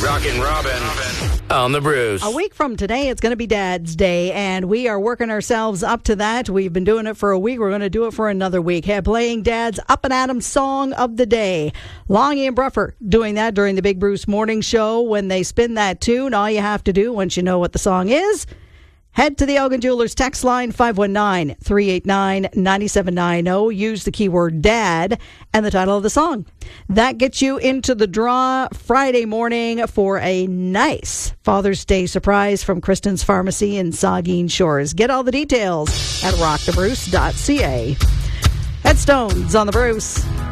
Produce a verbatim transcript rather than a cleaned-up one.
Rockin' Robin on the Bruce. A week from today, it's going to be Dad's Day, and we are working ourselves up to that. We've been doing it for a week. We're going to do it for another week. Hey, playing Dad's Up and Adams song of the day. Longy and Bruffer doing that during the Big Bruce Morning Show. When they spin that tune, all you have to do, once you know what the song is, head to the Elgin Jewelers text line five one nine, three eight nine, nine seven nine zero. Use the keyword Dad and the title of the song. That gets you into the draw Friday morning for a nice Father's Day surprise from Kristen's Pharmacy in Saugeen Shores. Get all the details at rock the bruce dot c a. Headstones on the Bruce.